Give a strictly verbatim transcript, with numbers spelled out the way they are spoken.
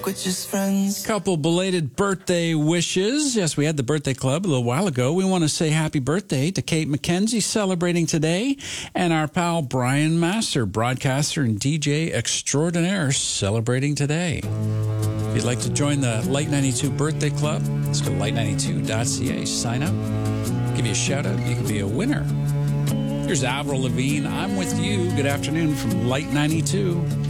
like we're just friends. Couple belated birthday wishes. Yes, we had the birthday club a little while ago. We want to say happy birthday to Kate McKenzie celebrating today, and our pal Brian Master, broadcaster and D J extraordinaire, celebrating today. If you'd like to join the Light ninety-two birthday club, let's go to light ninety-two dot c a. Sign up. Give you a shout out. You can be a winner. Here's Avril Lavigne. I'm with you. Good afternoon from Light ninety-two.